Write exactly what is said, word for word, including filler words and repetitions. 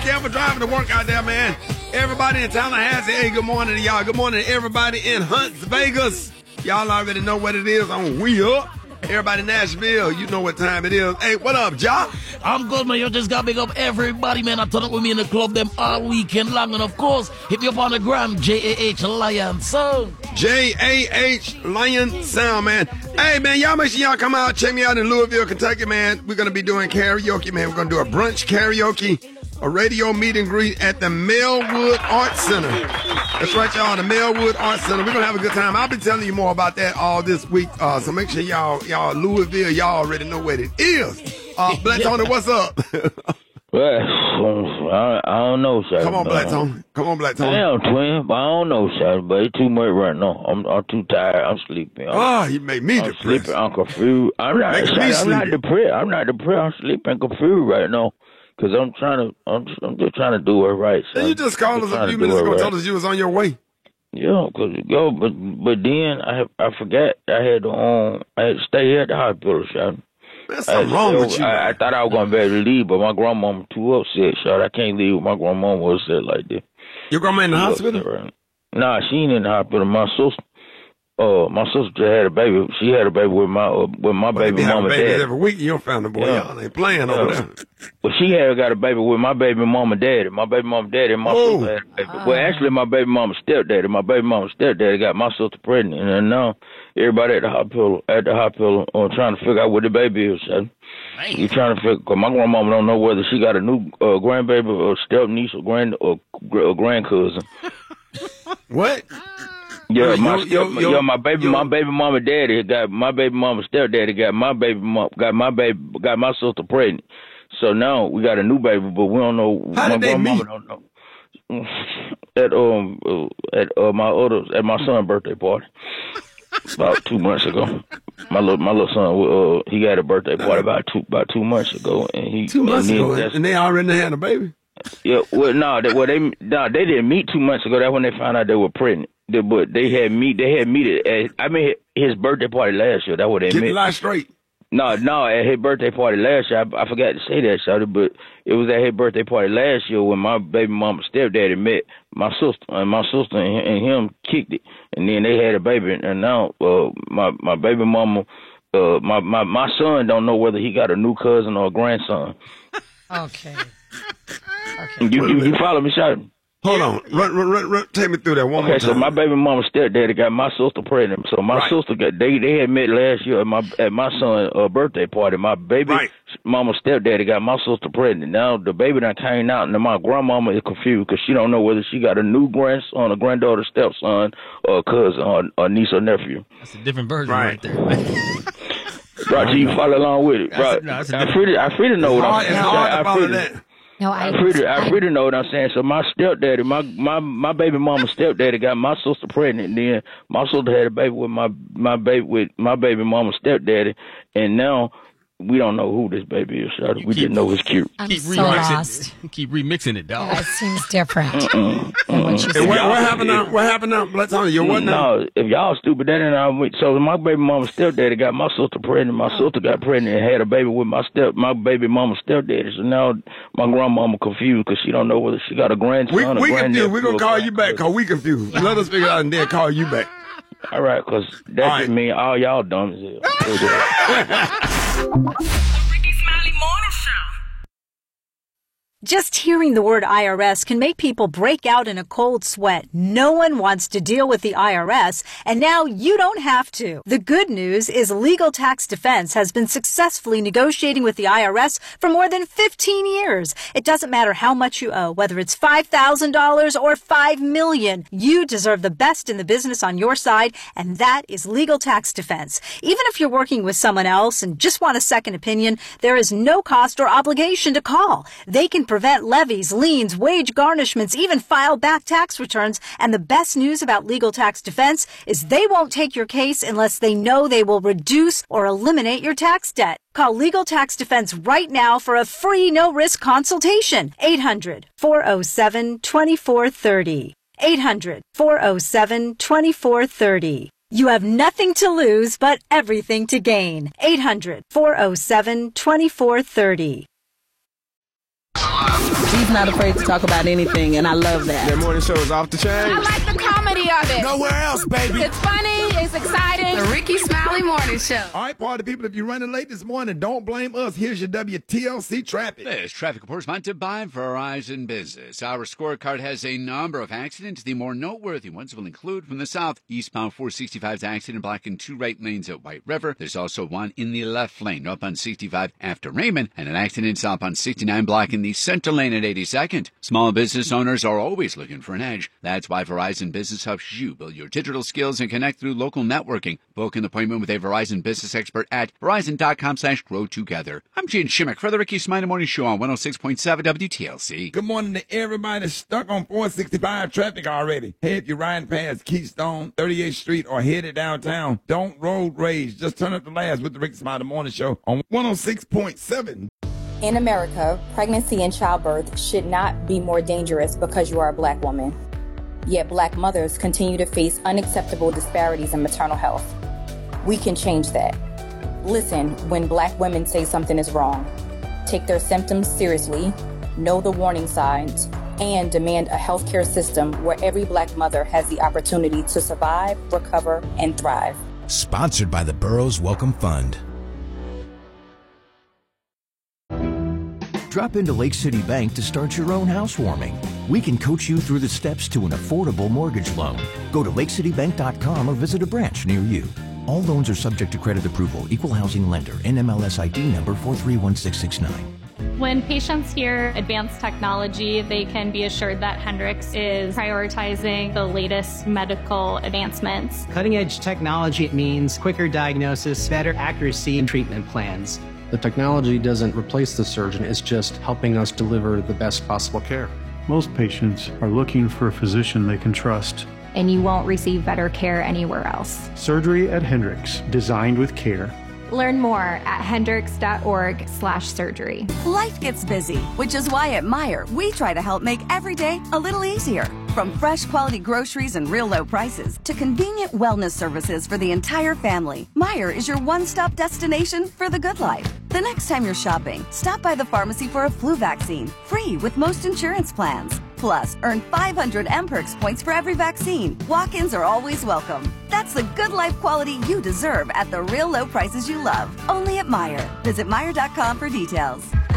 careful driving to work out there, man. Everybody in Tallahassee, hey, good morning to y'all. Good morning to everybody in Hunts Vegas. Y'all already know what it is on We Up. Everybody in Nashville, you know what time it is. Hey, what up, Ja? I'm good, man. You just got to big up everybody, man. I turn up with me in the club them all weekend long. And, of course, hit me up on the gram, J A H Lion Sound. J A H Lion Sound, man. Hey, man, y'all make sure y'all come out. Check me out in Louisville, Kentucky, man. We're going to be doing karaoke, man. We're going to do a brunch karaoke, a radio meet and greet at the Melwood Arts Center. That's right, y'all, the Melwood Arts Center. We're going to have a good time. I'll be telling you more about that all this week. Uh, so make sure y'all, y'all, Louisville, y'all already know what it is. Uh, Black Tony, what's up? Well, I, I don't know, sir. Come on, Black Tony. Come on, Black Tony. I am, twin, but I don't know, sir. But it's too much right now. I'm, I'm too tired. I'm sleeping. I'm, oh, you make me I'm depressed. Sleeping. I'm confused. I'm not, sir, I'm not depressed. I'm not depressed. I'm sleeping confused right now. Because I'm trying to, I'm, I'm just trying to do it right, sir. You just called us a few minutes ago and told us you was on your way. Yeah, cause yo, but but then I I forgot I had to um I had to stay here at the hospital, shot. There's something wrong I, with you. I, I thought I was gonna be able to leave, but my grandmama too upset, shot. I can't leave with my grandmama was upset like that. Your grandma in the hospital? Right. Nah, she ain't in the hospital. My sister, uh, my sister just had a baby. She had a baby with my uh, with my well, baby mama baby dad. Every week, you don't find the boy. Yeah. Y'all ain't playing yeah. over there. Well, she had got a baby with my baby mama daddy. My baby mama daddy and my Whoa. sister had a baby. Well, actually, my baby mama stepdaddy. My baby mama stepdaddy got my sister pregnant, and now everybody at the hospital at the hospital uh, trying to figure out what the baby is. Son. You trying to figure? Cause my grandmama don't know whether she got a new uh, grandbaby or step niece or grand or, or grand cousin. What? Yeah, yo, my yo, step, yo, yo, yeah, my baby, yo. my baby mama, daddy got my baby mama, stepdaddy got my baby mom, got my baby, got my sister pregnant. So now we got a new baby, but we don't know. How my did they grandmama meet? don't know. At um uh, at uh, my other at my son's birthday party about two months ago. My little my little son, uh, he had a birthday party about two about two months ago, and he two months and ago, and they already had a baby. Yeah, well, no, they, well, they no, they didn't meet two months ago. That's when they found out they were pregnant. They, but they had meet. They had meet at. I mean, his birthday party last year. That's what they Get met. the lie straight. No, no, at his birthday party last year. I, I forgot to say that, Shawty, but it was at his birthday party last year when my baby mama stepdaddy met my sister, and my sister and, and him kicked it, and then they had a baby. And now, uh, my my baby mama, uh, my my my son don't know whether he got a new cousin or a grandson. Okay. Okay. You, you, you follow me, Shawty? Hold on. Run, run, run, run. Take me through that one okay, more time. So my baby mama stepdaddy got my sister pregnant. So my right. sister got they they had met last year at my at my son's uh, birthday party. My baby right. mama stepdaddy got my sister pregnant. Now the baby done came out, and my grandmama is confused because she don't know whether she got a new grandson, a granddaughter, stepson, or a cousin, or, or niece or nephew. That's a different version right, right there. Right, you follow along with it. Right, no, I free to I free to know what I'm saying. It's hard to I follow free that. to, No, I, I free to, I I, free to know what I'm saying. So my stepdaddy, my my my baby mama's stepdaddy got my sister pregnant. And then my sister had a baby with my my baby with my baby mama's stepdaddy, and now we don't know who this baby is. Shawty. We keep, just know it's cute. I'm keep so remixing lost. it. Keep remixing it, dog. Yeah, it seems different. Mm-mm, than what you Hey, said. what, what happened now? What happened now? Let's tell you. What now? No, if y'all stupid, that ain't how we. So my baby mama's stepdaddy got my sister pregnant. My sister got pregnant and had a baby with my step my baby mama's stepdaddy. So now my grandmama confused because she don't know whether she got a grandson We, or we confused. grandnephew. We're going to call you back because we confused. Let us figure out and then call you back. All right, because that All right. just mean all y'all dumb as hell. Ricky Smiley Morning Show. Just hearing the word I R S can make people break out in a cold sweat. No one wants to deal with the I R S, and now you don't have to. The good news is Legal Tax Defense has been successfully negotiating with the I R S for more than fifteen years. It doesn't matter how much you owe, whether it's five thousand dollars or five million dollars. You deserve the best in the business on your side, and that is Legal Tax Defense. Even if you're working with someone else and just want a second opinion, there is no cost or obligation to call. They can prevent levies, liens, wage garnishments, even file back tax returns. And the best news about Legal Tax Defense is they won't take your case unless they know they will reduce or eliminate your tax debt. Call Legal Tax Defense right now for a free no-risk consultation. eight hundred, four oh seven, two four three oh. eight hundred, four oh seven, two four three oh. You have nothing to lose but everything to gain. eight hundred, four oh seven, two four three oh. She's not afraid to talk about anything, and I love that. Their morning show is off the chain. I like the comedy of it. Nowhere else, baby. It's funny. It's exciting. The Ricky Smiley Morning Show. All right, party people, if you're running late this morning, don't blame us. Here's your W T L C traffic. This traffic report is sponsored by Verizon Business. Our scorecard has a number of accidents. The more noteworthy ones will include from the south, eastbound four sixty-five's accident blocking two right lanes at White River. There's also one in the left lane up on sixty-five after Raymond, and an accident south on sixty-nine blocking the center lane at eighty-second. Small business owners are always looking for an edge. That's why Verizon Business helps you build your digital skills and connect through local networking. Book an appointment with a Verizon Business expert at verizon.com slash grow together. I'm Gene Shimmick for the Ricky Smiley Morning Show on one oh six point seven W T L C. Good morning to everybody that's stuck on four sixty-five traffic already. Hey, if you're riding past Keystone, thirty-eighth Street, or headed downtown, don't road rage. Just turn up the last with the Ricky Smiley Morning Show on one oh six point seven. In America, pregnancy and childbirth should not be more dangerous because you are a black woman. Yet black mothers continue to face unacceptable disparities in maternal health. We can change that. Listen when black women say something is wrong. Take their symptoms seriously, know the warning signs, and demand a healthcare system where every black mother has the opportunity to survive, recover, and thrive. Sponsored by the Burroughs Welcome Fund. Drop into Lake City Bank to start your own housewarming. We can coach you through the steps to an affordable mortgage loan. Go to lake city bank dot com or visit a branch near you. All loans are subject to credit approval. Equal housing lender. N M L S I D number four three one six six nine. When patients hear advanced technology, they can be assured that Hendrix is prioritizing the latest medical advancements. Cutting-edge technology means quicker diagnosis, better accuracy in treatment plans. The technology doesn't replace the surgeon, it's just helping us deliver the best possible care. Most patients are looking for a physician they can trust. And you won't receive better care anywhere else. Surgery at Hendrix, designed with care. Learn more at hendrix.org slash surgery. Life gets busy, which is why at Meijer, we try to help make every day a little easier. From fresh quality groceries and real low prices to convenient wellness services for the entire family, Meijer is your one-stop destination for the good life. The next time you're shopping, stop by the pharmacy for a flu vaccine, free with most insurance plans. Plus, earn five hundred M Perks points for every vaccine. Walk-ins are always welcome. That's the good life quality you deserve at the real low prices you love. Only at Meijer. Visit Meijer dot com for details.